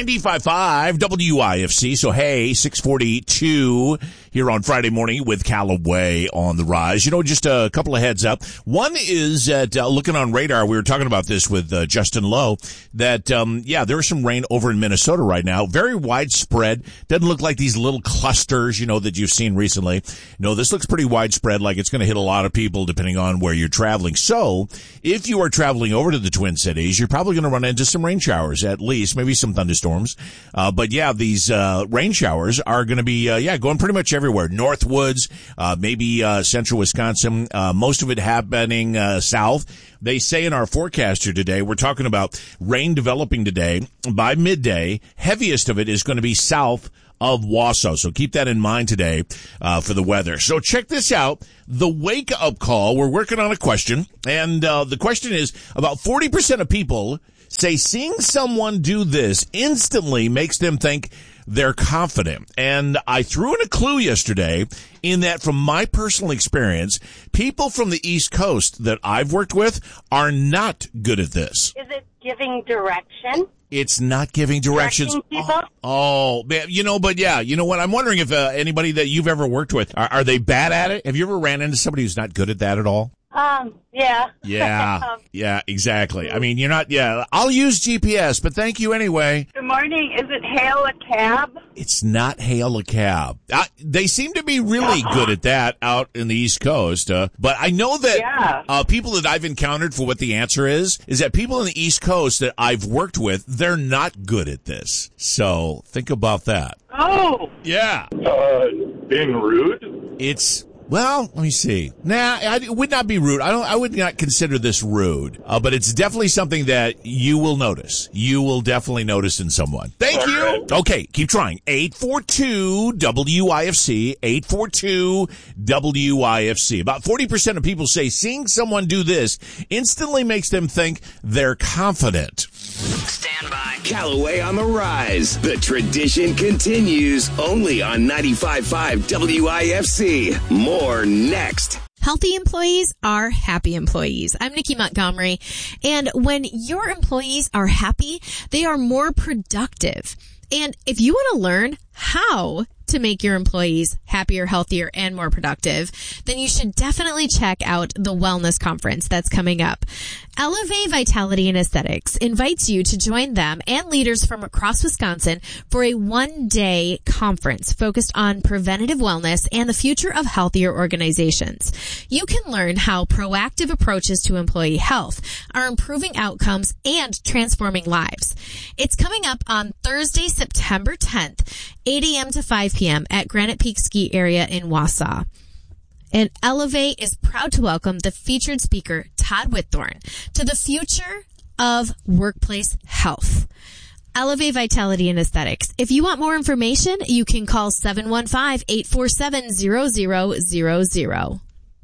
95.5 WIFC. So, hey, 642 here on Friday morning with Callaway on the rise. You know, just a couple of heads up. One is that looking on radar, we were talking about this with Justin Lowe, that, there's some rain over in Minnesota right now. Very widespread. Doesn't look like these little clusters, that you've seen recently. No, this looks pretty widespread, like it's going to hit a lot of people depending on where you're traveling. So, if you are traveling over to the Twin Cities, you're probably going to run into some rain showers, at least, maybe some thunderstorms. These rain showers are going to be, going pretty much everywhere. Northwoods, maybe central Wisconsin, most of it happening south. They say in our forecaster today, we're talking about rain developing today by midday. Heaviest of it is going to be south of Wausau. So keep that in mind today for the weather. So check this out. The wake-up call. We're working on a question, and the question is, about 40% of people say seeing someone do this instantly makes them think they're confident. And I threw in a clue yesterday in that, from my personal experience, people from the East Coast that I've worked with are not good at this. Is it giving direction? It's not giving directions. Oh, man, you know what? I'm wondering if anybody that you've ever worked with, are they bad at it? Have you ever ran into somebody who's not good at that at all? Yeah. Yeah, exactly. I mean, I'll use GPS, but thank you anyway. Good morning. Is it hail a cab? It's not hail a cab. They seem to be really good at that out in the East Coast. But I know that people that I've encountered for what the answer is that people in the East Coast that I've worked with, they're not good at this. So think about that. Oh. Yeah. Being rude? Well, let me see. It would not be rude. I would not consider this rude. But it's definitely something that you will notice. You will definitely notice in someone. Thank you. Right. Okay, keep trying. 842-WIFC. 842-WIFC. About 40% of people say seeing someone do this instantly makes them think they're confident. Stand by. Callaway on the rise. The tradition continues only on 95.5 WIFC. More next. Healthy employees are happy employees. I'm Nikki Montgomery. And when your employees are happy, they are more productive. And if you want to learn how to make your employees happier, healthier, and more productive, then you should definitely check out the Wellness Conference that's coming up. Elevate Vitality and Aesthetics invites you to join them and leaders from across Wisconsin for a one-day conference focused on preventative wellness and the future of healthier organizations. You can learn how proactive approaches to employee health are improving outcomes and transforming lives. It's coming up on Thursday, September 10th, 8 a.m. to 5 p.m. at Granite Peak Ski Area in Wausau. And Elevate is proud to welcome the featured speaker, Todd Whitthorne, to the future of workplace health. Elevate Vitality and Aesthetics. If you want more information, you can call 715-847-0000.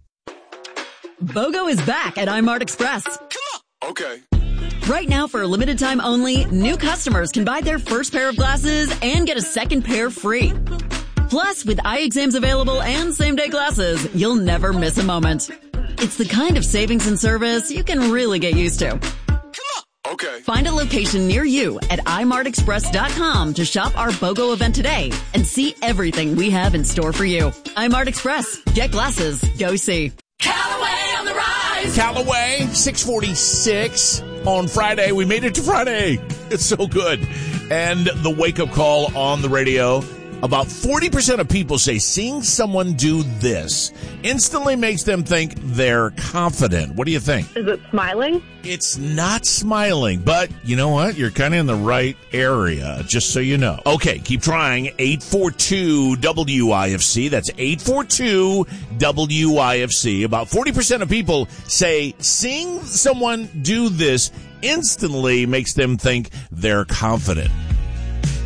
BOGO is back at iMart Express. Come on. Okay. Right now, for a limited time only, new customers can buy their first pair of glasses and get a second pair free. Plus, with eye exams available and same-day glasses, you'll never miss a moment. It's the kind of savings and service you can really get used to. Come on. Okay. Find a location near you at imartexpress.com to shop our BOGO event today and see everything we have in store for you. iMart Express. Get glasses. Go see. Callaway on the rise. Callaway, 646 on Friday. We made it to Friday. It's so good. And the wake-up call on the radio. About 40% of people say seeing someone do this instantly makes them think they're confident. What do you think? Is it smiling? It's not smiling, but you know what? You're kind of in the right area, just so you know. Okay, keep trying. 842-WIFC. That's 842-WIFC. About 40% of people say seeing someone do this instantly makes them think they're confident.